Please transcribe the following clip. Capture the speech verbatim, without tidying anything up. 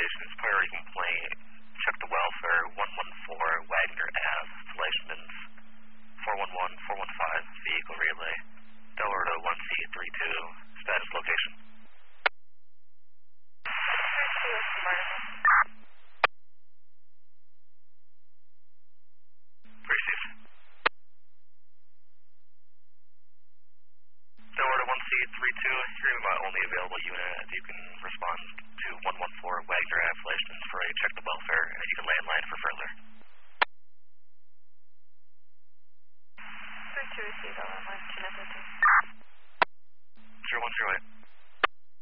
location is priority complaint. Check the welfare, one one four Wagner Ave, Fleischman's, four one one, four one five, vehicle relay, Delaware to one C three two, status location. Receive. Delaware to one C three two, you're my only available unit. You can respond to one one four Wagner Ave, Fleischman's for a